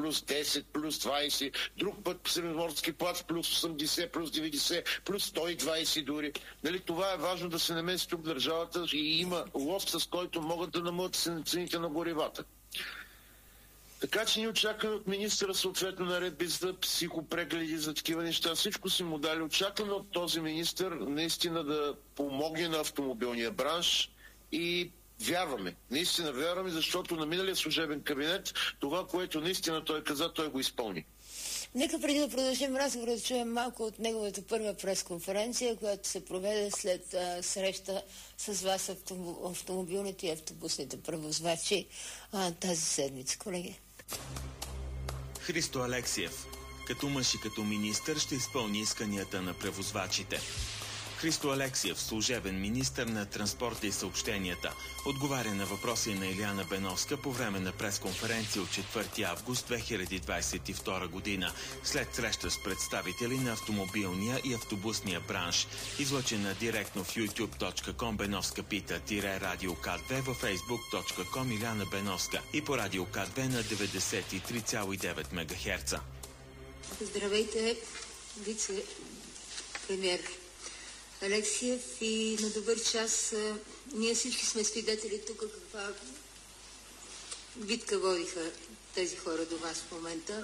плюс 10, плюс 20, друг път средноморски плац плюс 80, плюс 90, плюс 120 дори. Нали, това е важно да се намеси тук държавата и има лост, с който могат да намалят цените на горивата. Така че ние очакваме от министъра съответно наредби за психопрегледи, за такива неща. Всичко си му дали. Очакваме от този министър наистина да помогне на автомобилния бранш и вярваме. Наистина вярваме, защото на миналия служебен кабинет това, което наистина той каза, той го изпълни. Нека преди да продължим разговора, да чуем малко от неговата първа пресконференция, която се проведе след среща с вас, автомобилните и автобусните превозвачи тази седмица. Колеги. Христо Алексиев. Като мъж и като министър ще изпълни исканията на превозвачите. Христо Алексиев, служебен министър на транспорта и съобщенията, отговаря на въпроси на Илияна Беновска по време на пресконференция от 4 август 2022 година, след среща с представители на автомобилния и автобусния бранш, излъчена директно в youtube.com Беновска пита Радио К2, във facebook.com Илияна Беновска и по Радио К2 на 93,9 МГц. Здравейте, вице-премьер Алексиев, и на добър час. Ние всички сме свидетели тук каква битка водиха тези хора до вас в момента.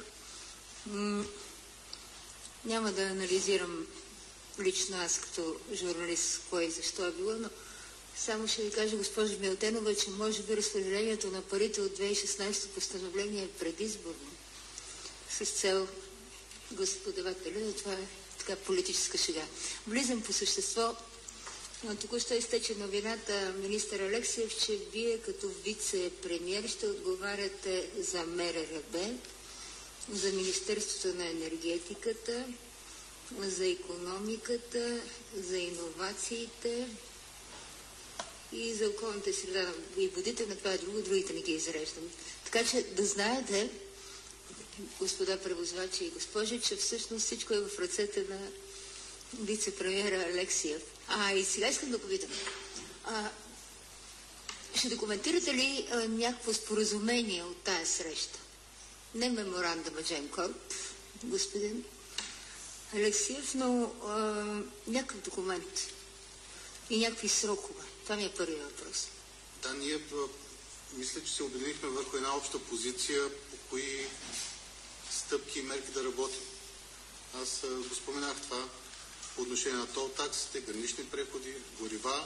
Няма да анализирам лично аз като журналист кое и защо е било, но само ще ви кажа, госпожа Милтенова, че може би разпределението на парите от 2016 постановление е предизборно с цел господавателя, но това е така политическа шега. Влизам по същество. Току-що изтече новината, министър Алексиев, че вие като вице-премьер ще отговаряте за МРРБ, за Министерството на енергетиката, за икономиката, за иновациите и за околната среда и водите, на това е друго, другите не ги изреждам. Така че да знаете, господа превозвачи и госпожи, че всъщност всичко е в ръцете на вице-премиера Алексиев. И сега искам да попитам. Ще документирате ли някакво споразумение от тая среща? Не меморандума Gemcorp, господин Алексиев, но някакъв документ и някакви срокове. Това ми е първият въпрос. Да, ние мисля, че се обединихме върху една обща позиция, по кои стъпки и мерки да работим. Аз го споменах това по отношение на тол таксите, гранични преходи, горива.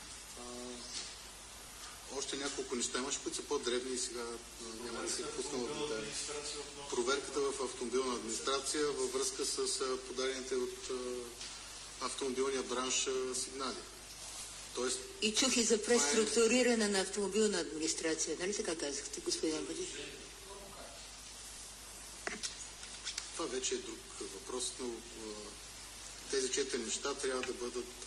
Още няколко неща имаше, които са по-дребни и сега няма да се пускам в детайли. Проверката в автомобилна администрация във връзка с подадените от автомобилния бранш сигнали. Тоест, и чух и за преструктуриране на автомобилна администрация. Нали така казахте, господин Бадиш? Това вече е друг въпрос, но тези 4 неща трябва да бъдат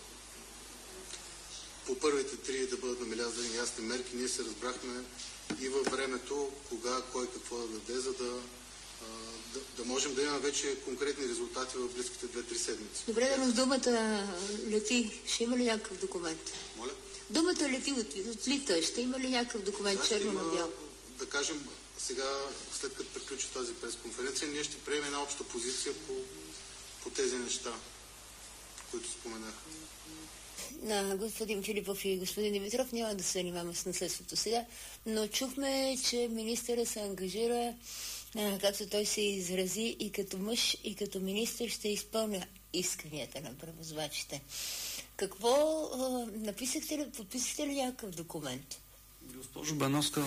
по първите 3 да бъдат намелязани ясни мерки. Ние се разбрахме и във времето, кога, кой какво да даде, за да можем да имаме вече конкретни резултати в близките 2-3 седмици. Добре, но думата лети. Ще има ли някакъв документ? Моля? Думата лети отлита. Ще има ли някакъв документ, черно на бяло? Да кажем, сега, след като приключи тази пресконференция, ние ще приемем една обща позиция по тези неща, които споменах. Господин Филипов и господин Димитров, няма да се занимаваме с наследството сега, но чухме, че министъра се ангажира, както той се изрази, и като мъж, и като министър ще изпълня исканията на превозвачите. Какво написахте ли, подписахте ли някакъв документ? Госпожо Беновска,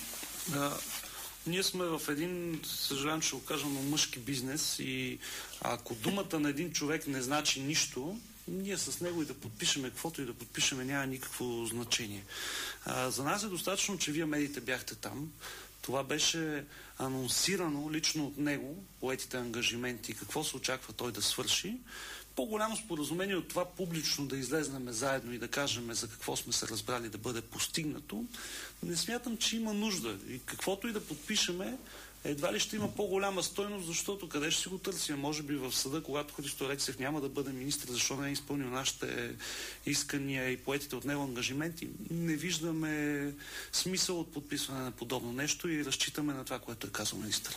ние сме в един, съжалявам, ще го кажа, но мъжки бизнес, и ако думата на един човек не значи нищо, ние с него и да подпишеме каквото и да подпишеме няма никакво значение. За нас е достатъчно, че вие медиите бяхте там. Това беше анонсирано лично от него, поетите ангажименти, какво се очаква той да свърши. По-голямо споразумение от това публично да излезнем заедно и да кажем за какво сме се разбрали да бъде постигнато, не смятам, че има нужда. И каквото и да подпишеме, едва ли ще има по-голяма стойност, защото къде ще си го търсим? Може би в съда, когато Христо Алексиев няма да бъде министър, защо не е изпълнил нашите искания и поетите от него ангажименти. Не виждаме смисъл от подписване на подобно нещо и разчитаме на това, което е казал министър.